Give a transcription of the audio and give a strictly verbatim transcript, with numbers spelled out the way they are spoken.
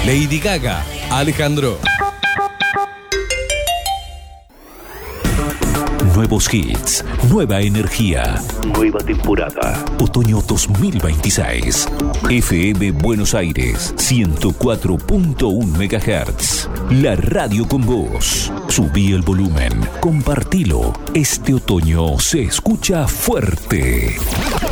Lady Gaga, Alejandro. Nuevos hits, nueva energía, nueva temporada. Otoño dos mil veintiséis. F M Buenos Aires, ciento cuatro punto uno megahertz. La radio con vos. Subí el volumen, compartilo. Este otoño se escucha fuerte.